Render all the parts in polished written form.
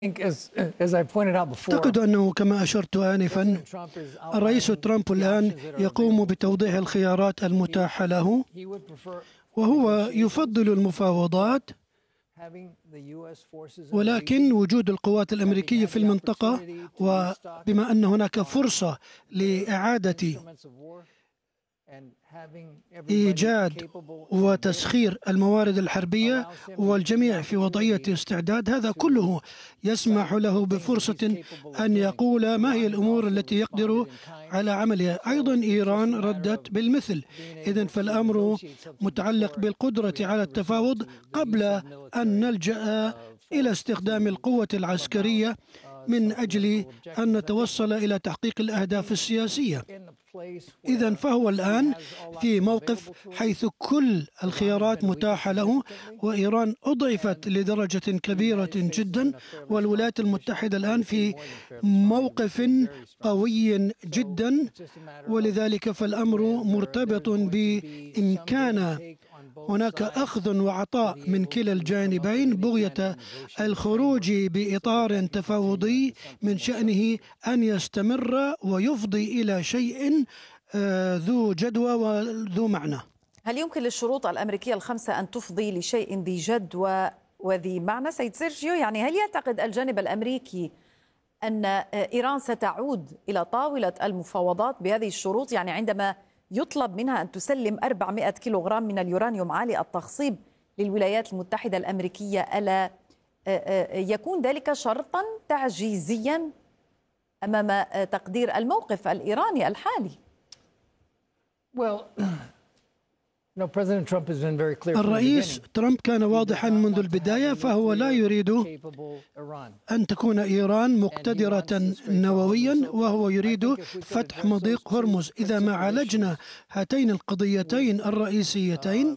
أعتقد أنه كما أشرت آنفا الرئيس ترامب الآن يقوم بتوضيح الخيارات المتاحة له، وهو يفضل المفاوضات، ولكن وجود القوات الأمريكية في المنطقة، وبما أن هناك فرصة لإعادة إيجاد وتسخير الموارد الحربية والجميع في وضعية استعداد، هذا كله يسمح له بفرصة أن يقول ما هي الأمور التي يقدر على عملها. أيضا إيران ردت بالمثل، إذن فالأمر متعلق بالقدرة على التفاوض قبل أن نلجأ إلى استخدام القوة العسكرية من أجل أن نتوصل إلى تحقيق الأهداف السياسية. إذن فهو الآن في موقف حيث كل الخيارات متاحة له، وإيران أضعفت لدرجة كبيرة جدا، والولايات المتحدة الآن في موقف قوي جدا، ولذلك فالأمر مرتبط بإن كان هناك أخذ وعطاء من كلا الجانبين بغية الخروج بإطار تفاوضي من شأنه أن يستمر ويفضي إلى شيء ذو جدوى وذو معنى. هل يمكن للشروط الأمريكية الخمسة أن تفضي لشيء ذي جدوى وذي معنى؟ سيد سيرجيو، يعني هل يعتقد الجانب الأمريكي أن إيران ستعود إلى طاولة المفاوضات بهذه الشروط؟ يعني عندما يطلب منها أن تسلم 400 كيلوغرام من اليورانيوم عالي التخصيب للولايات المتحدة الأمريكية، ألا يكون ذلك شرطا تعجيزيا أمام تقدير الموقف الإيراني الحالي؟ الرئيس ترامب كان واضحا منذ البداية، فهو لا يريد أن تكون إيران مقتدرة نوويا، وهو يريد فتح مضيق هرمز. إذا ما عالجنا هاتين القضيتين الرئيسيتين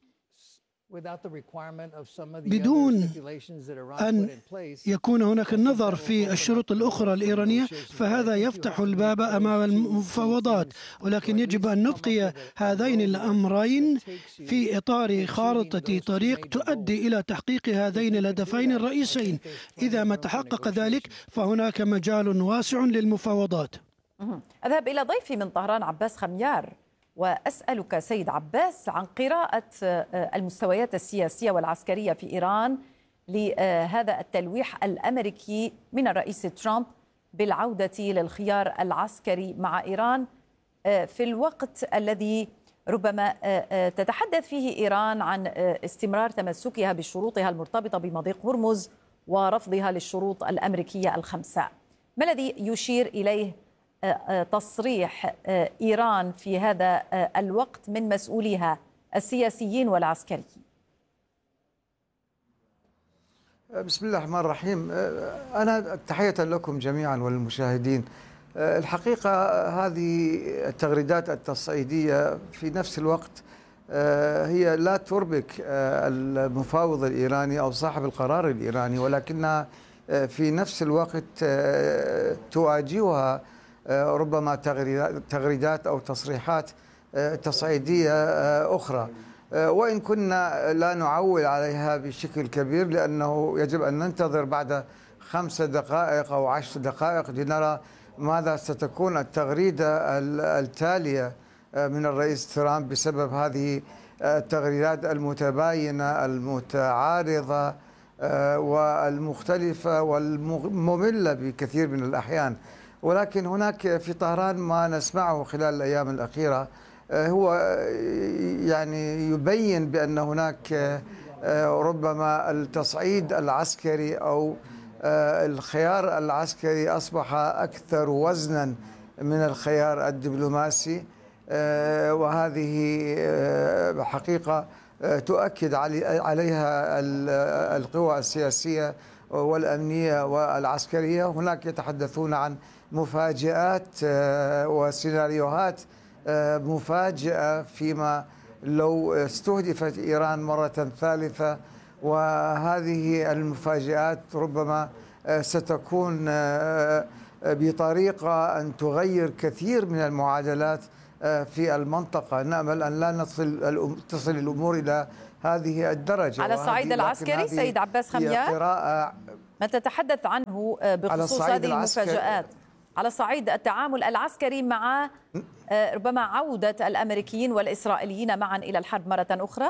بدون أن يكون هناك النظر في الشروط الأخرى الإيرانية، فهذا يفتح الباب أمام المفاوضات، ولكن يجب أن نبقي هذين الأمرين في إطار خارطة طريق تؤدي إلى تحقيق هذين الهدفين الرئيسين. إذا ما تحقق ذلك فهناك مجال واسع للمفاوضات. أذهب إلى ضيفي من طهران عباس خميار وأسألك سيد عباس عن قراءة المستويات السياسية والعسكرية في إيران لهذا التلويح الأمريكي من الرئيس ترامب بالعودة للخيار العسكري مع إيران في الوقت الذي ربما تتحدث فيه إيران عن استمرار تمسكها بشروطها المرتبطة بمضيق هرمز ورفضها للشروط الأمريكية الخمسة. ما الذي يشير إليه تصريح إيران في هذا الوقت من مسؤوليها السياسيين والعسكريين؟ بسم الله الرحمن الرحيم. أنا تحية لكم جميعا والمشاهدين. الحقيقة هذه التغريدات التصعيدية في نفس الوقت هي لا تربك المفاوض الإيراني أو صاحب القرار الإيراني، ولكنها في نفس الوقت تواجهها ربما تغريدات أو تصريحات تصعيدية أخرى، وإن كنا لا نعول عليها بشكل كبير، لأنه يجب أن ننتظر بعد 5 دقائق أو 10 دقائق لنرى ماذا ستكون التغريدة التالية من الرئيس ترامب بسبب هذه التغريدات المتباينة المتعارضة والمختلفة والمملة بكثير من الأحيان. ولكن هناك في طهران ما نسمعه خلال الأيام الأخيرة هو يعني يبين بأن هناك ربما التصعيد العسكري أو الخيار العسكري أصبح أكثر وزنا من الخيار الدبلوماسي، وهذه حقيقة تؤكد عليها القوى السياسية والأمنية والعسكرية. هناك يتحدثون عن مفاجآت وسيناريوهات مفاجئة فيما لو استهدفت إيران مرة ثالثة، وهذه المفاجآت ربما ستكون بطريقة أن تغير كثير من المعادلات في المنطقة. نأمل أن لا تصل الأمور إلى هذه الدرجة. على الصعيد العسكري سيد عباس خميار، ما تتحدث عنه بخصوص هذه المفاجآت على صعيد التعامل العسكري مع ربما عودة الأمريكيين والإسرائيليين معا إلى الحرب مرة أخرى؟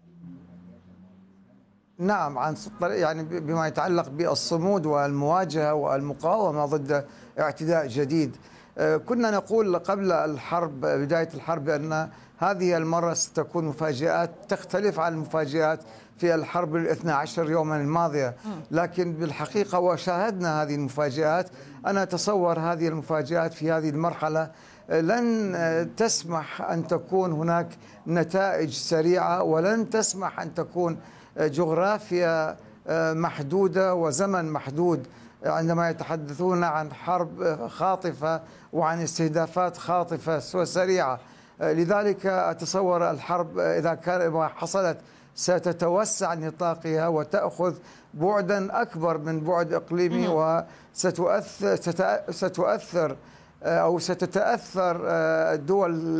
نعم، يعني بما يتعلق بالصمود والمواجهة والمقاومة ضد اعتداء جديد. كنا نقول قبل الحرب، بداية الحرب، بأن هذه المرة ستكون مفاجآت تختلف عن المفاجآت في الحرب 12 يوما الماضية، لكن بالحقيقة وشاهدنا هذه المفاجآت. أنا أتصور هذه المفاجآت في هذه المرحلة لن تسمح أن تكون هناك نتائج سريعة، ولن تسمح أن تكون جغرافيا محدودة وزمن محدود عندما يتحدثون عن حرب خاطفة وعن استهدافات خاطفة وسريعة. لذلك أتصور الحرب إذا حصلت ستتوسع نطاقها وتأخذ بعدا أكبر من بعد إقليمي، وستؤثر أو ستتأثر دول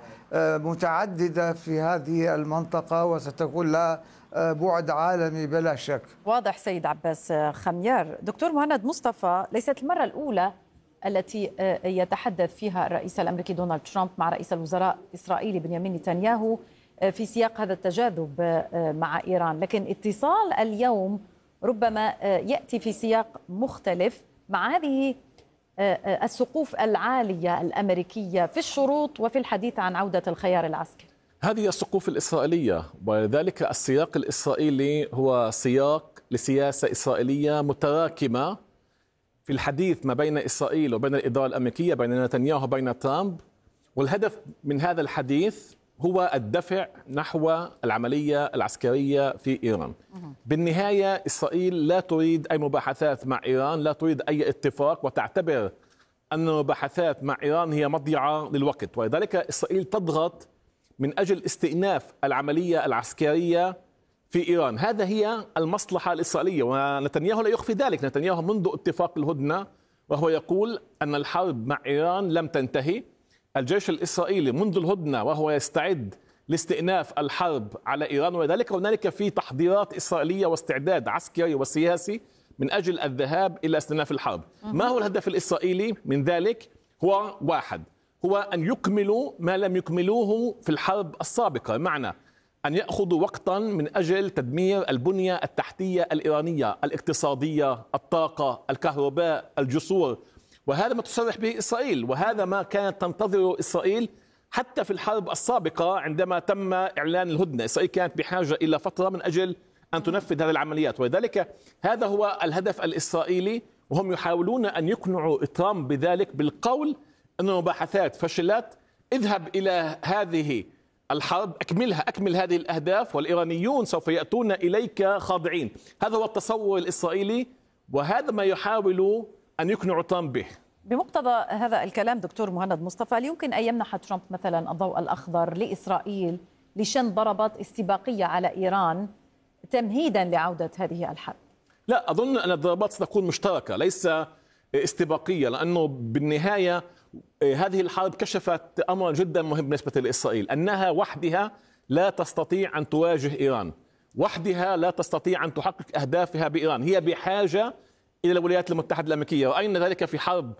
متعددة في هذه المنطقة، وستكون لها بعد عالمي بلا شك. واضح سيد عباس خميار. دكتور مهند مصطفى، ليست المرة الأولى التي يتحدث فيها الرئيس الأمريكي دونالد ترامب مع رئيس الوزراء الإسرائيلي بنيامين نتنياهو في سياق هذا التجاذب مع إيران، لكن اتصال اليوم ربما يأتي في سياق مختلف مع هذه السقوف العالية الأمريكية في الشروط وفي الحديث عن عودة الخيار العسكري. هذه السقوف الإسرائيلية، ولذلك السياق الإسرائيلي هو سياق لسياسة إسرائيلية متراكمة في الحديث ما بين إسرائيل وبين الإدارة الأمريكية، بين نتنياهو وبين ترامب. والهدف من هذا الحديث هو الدفع نحو العملية العسكرية في إيران. بالنهاية إسرائيل لا تريد أي مباحثات مع إيران، لا تريد أي اتفاق، وتعتبر أن المباحثات مع إيران هي مضيعة للوقت، ولذلك إسرائيل تضغط من أجل استئناف العملية العسكرية في إيران. هذا هي المصلحة الإسرائيلية، ونتنياهو لا يخفي ذلك. نتنياهو منذ اتفاق الهدنة وهو يقول أن الحرب مع إيران لم تنتهي. الجيش الإسرائيلي منذ الهدنة وهو يستعد لاستئناف الحرب على إيران، ولذلك هنالك في تحضيرات إسرائيلية واستعداد عسكري وسياسي من أجل الذهاب إلى استئناف الحرب. ما هو الهدف الإسرائيلي من ذلك؟ هو واحد، هو أن يكملوا ما لم يكملوه في الحرب السابقة، بمعنى أن يأخذوا وقتا من أجل تدمير البنية التحتية الإيرانية، الاقتصادية، الطاقة، الكهرباء، الجسور. وهذا ما تصرح به إسرائيل، وهذا ما كانت تنتظره إسرائيل حتى في الحرب السابقة عندما تم إعلان الهدنة. إسرائيل كانت بحاجة إلى فترة من أجل أن تنفذ هذه العمليات، ولذلك هذا هو الهدف الإسرائيلي. وهم يحاولون أن يقنعوا ترامب بذلك بالقول أن المباحثات فشلت، اذهب إلى هذه الحرب، أكملها، أكمل هذه الأهداف، والإيرانيون سوف يأتون إليك خاضعين. هذا هو التصور الإسرائيلي، وهذا ما يحاول أن يقنعوا ترامب به. بمقتضى هذا الكلام دكتور مهند مصطفى، هل يمكن أن يمنح ترامب مثلا الضوء الأخضر لإسرائيل لشن ضربات استباقية على إيران تمهيدا لعودة هذه الحرب؟ لا، أظن أن الضربات ستكون مشتركة ليس استباقية، لأنه بالنهاية هذه الحرب كشفت أمرا جدا مهم بالنسبة لإسرائيل، أنها وحدها لا تستطيع أن تواجه إيران، وحدها لا تستطيع أن تحقق أهدافها بإيران. هي بحاجة إلى الولايات المتحدة الأمريكية، وأين ذلك في حرب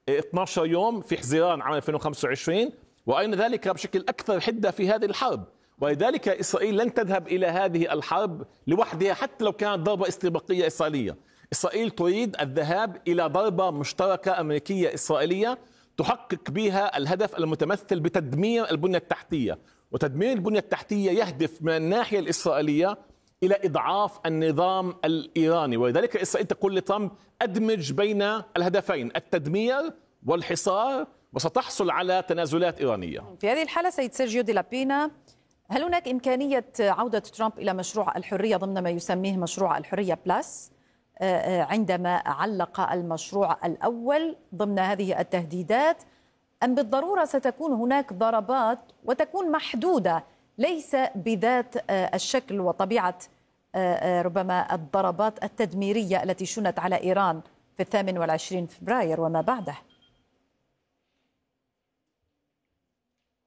12 يوم في حزيران عام 2025، وأين ذلك بشكل أكثر حدة في هذه الحرب. ولذلك إسرائيل لن تذهب إلى هذه الحرب لوحدها حتى لو كانت ضربة استباقية إسرائيلية. إسرائيل تريد الذهاب إلى ضربة مشتركة أمريكية إسرائيلية تحقق بها الهدف المتمثل بتدمير البنية التحتية. وتدمير البنية التحتية يهدف من الناحية الإسرائيلية إلى إضعاف النظام الإيراني، ولذلك إسرائيل تقول لترامب أدمج بين الهدفين، التدمير والحصار، وستحصل على تنازلات إيرانية. في هذه الحالة سيد سيرجيو دي لابينا، هل هناك إمكانية عودة ترامب إلى مشروع الحرية ضمن ما يسميه مشروع الحرية بلس، عندما علق المشروع الأول ضمن هذه التهديدات، أم بالضرورة ستكون هناك ضربات وتكون محدودة ليس بذات الشكل وطبيعة ربما الضربات التدميرية التي شنت على إيران في 28 فبراير وما بعده؟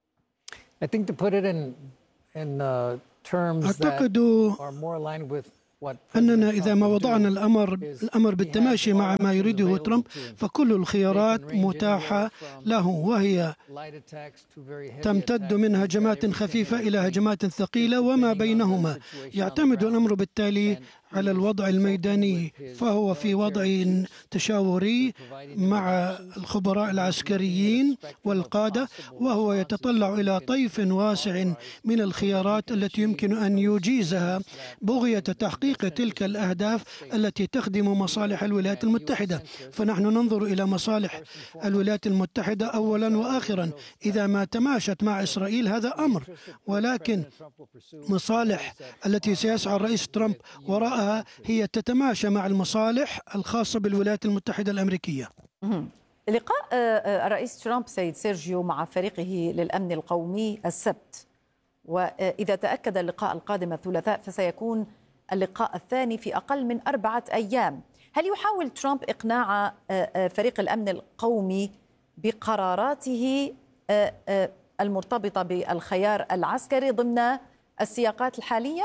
I think to put it in terms that are more aligned with أننا إذا ما وضعنا الأمر بالتماشي مع ما يريده ترامب فكل الخيارات متاحة له، وهي تمتد من هجمات خفيفة إلى هجمات ثقيلة وما بينهما. يعتمد الأمر بالتالي على الوضع الميداني، فهو في وضع تشاوري مع الخبراء العسكريين والقادة، وهو يتطلع إلى طيف واسع من الخيارات التي يمكن أن يجيزها بغية تحقيق تلك الأهداف التي تخدم مصالح الولايات المتحدة. فنحن ننظر إلى مصالح الولايات المتحدة أولا وآخرا. إذا ما تماشت مع إسرائيل هذا أمر، ولكن مصالح التي سيسعى الرئيس ترامب وراءها هي تتماشى مع المصالح الخاصة بالولايات المتحدة الأمريكية. لقاء الرئيس ترامب سيد سيرجيو مع فريقه للأمن القومي السبت، وإذا تأكد اللقاء القادم الثلاثاء فسيكون اللقاء الثاني في أقل من 4 أيام. هل يحاول ترامب إقناع فريق الأمن القومي بقراراته المرتبطة بالخيار العسكري ضمن السياقات الحالية؟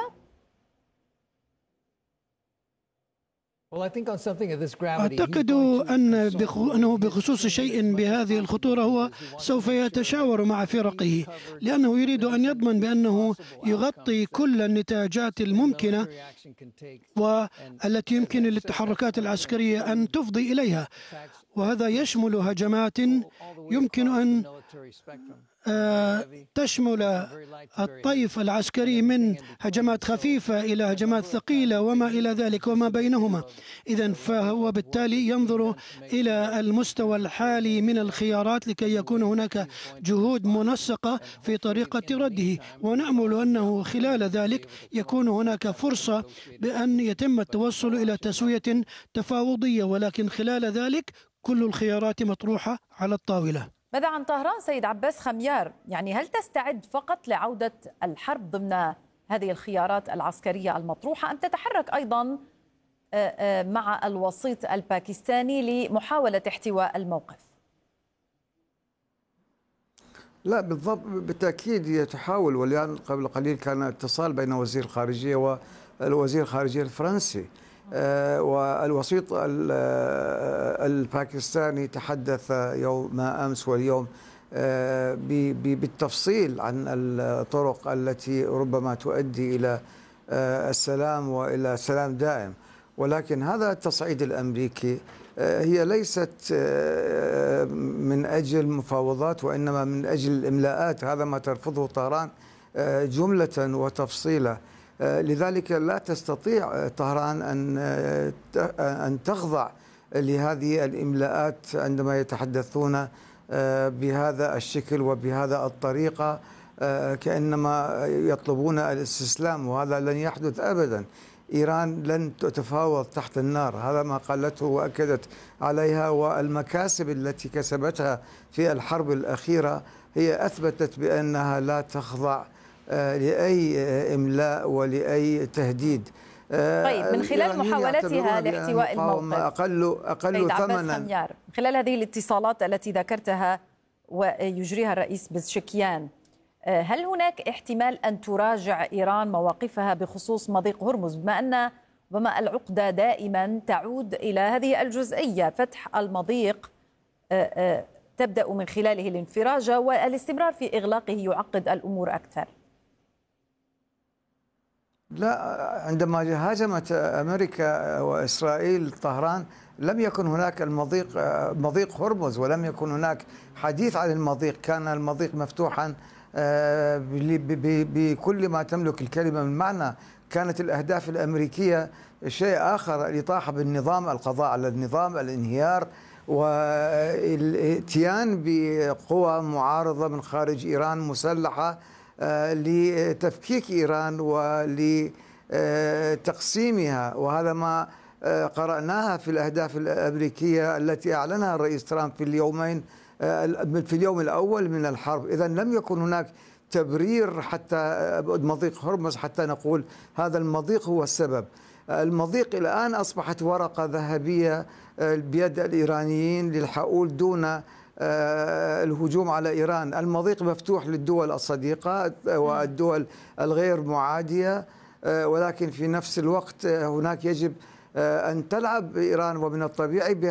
أعتقد أنه بخصوص شيء بهذه الخطورة هو سوف يتشاور مع فرقه، لأنه يريد أن يضمن بأنه يغطي كل النتاجات الممكنة والتي يمكن للتحركات العسكرية أن تفضي إليها، وهذا يشمل هجمات يمكن أن تشمل الطيف العسكري من هجمات خفيفة إلى هجمات ثقيلة وما إلى ذلك وما بينهما. إذن فهو بالتالي ينظر إلى المستوى الحالي من الخيارات لكي يكون هناك جهود منسقة في طريقة رده، ونأمل أنه خلال ذلك يكون هناك فرصة بأن يتم التوصل إلى تسوية تفاوضية، ولكن خلال ذلك كل الخيارات مطروحة على الطاولة. ماذا عن طهران سيد عباس خميار؟ يعني هل تستعد فقط لعودة الحرب ضمن هذه الخيارات العسكرية المطروحة، أم تتحرك أيضا مع الوسيط الباكستاني لمحاولة احتواء الموقف؟ لا بالضبط، بالتأكيد يتحاول، والآن قبل قليل كان اتصال بين وزير الخارجية والوزير الخارجية الفرنسي، والوسيط الباكستاني تحدث يوم أمس واليوم بالتفصيل عن الطرق التي ربما تؤدي إلى السلام وإلى سلام دائم. ولكن هذا التصعيد الأمريكي هي ليست من أجل مفاوضات، وإنما من أجل الإملاءات. هذا ما ترفضه طهران جملة وتفصيلا. لذلك لا تستطيع طهران أن تخضع لهذه الإملاءات عندما يتحدثون بهذا الشكل وبهذا الطريقة، كأنما يطلبون الاستسلام، وهذا لن يحدث أبدا. إيران لن تتفاوض تحت النار، هذا ما قالته وأكدت عليها، والمكاسب التي كسبتها في الحرب الأخيرة هي أثبتت بأنها لا تخضع لأي إملاء ولأي تهديد. طيب، من خلال محاولتها لاحتواء الموقف أقل ثمنا، من خلال هذه الاتصالات التي ذكرتها ويجريها الرئيس بزشكيان، هل هناك احتمال أن تراجع إيران مواقفها بخصوص مضيق هرمز، بما أن ربما العقدة دائما تعود إلى هذه الجزئية، فتح المضيق تبدأ من خلاله الانفراج، والاستمرار في إغلاقه يعقد الأمور أكثر؟ لا، عندما هاجمت أمريكا وإسرائيل طهران لم يكن هناك مضيق هرمز، ولم يكن هناك حديث عن المضيق. كان المضيق مفتوحا بكل ما تملك الكلمة من معنى. كانت الأهداف الأمريكية شيء آخر، الإطاحة بالنظام، القضاء على النظام، الانهيار، والاتيان بقوى معارضة من خارج إيران مسلحة لتفكيك إيران ولتقسيمها. وهذا ما قرأناها في الأهداف الأمريكية التي أعلنها الرئيس ترامب في اليوم الأول من الحرب. إذن لم يكن هناك تبرير حتى مضيق هرمز حتى نقول هذا المضيق هو السبب. المضيق الآن أصبحت ورقة ذهبية بيد الإيرانيين للحؤول دون الهجوم على إيران. المضيق مفتوح للدول الصديقة والدول الغير معادية، ولكن في نفس الوقت هناك يجب أن تلعب إيران، ومن الطبيعي